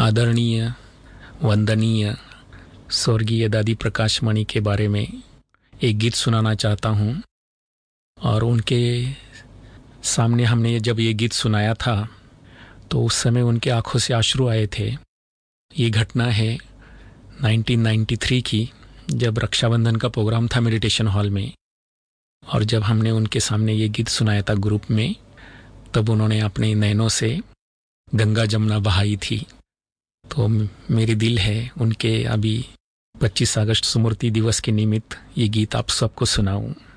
आदरणीय वंदनीय स्वर्गीय दादी प्रकाश मणि के बारे में एक गीत सुनाना चाहता हूँ। और उनके सामने हमने जब ये गीत सुनाया था तो उस समय उनके आंखों से अश्रु आए थे। ये घटना है 1993 की, जब रक्षाबंधन का प्रोग्राम था मेडिटेशन हॉल में, और जब हमने उनके सामने ये गीत सुनाया था ग्रुप में, तब उन्होंने अपने नैनों से गंगा जमुना बहाई थी। तो मेरी दिल है उनके अभी 25 अगस्त स्मृति दिवस के निमित्त ये गीत आप सबको सुनाऊं।